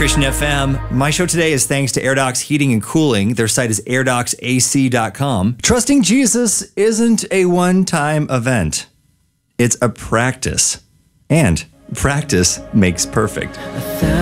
Christian FM. My show today is thanks to AirDocs Heating and Cooling. Their site is airdocsac.com. Trusting Jesus isn't a one-time event. It's a practice. And practice makes perfect.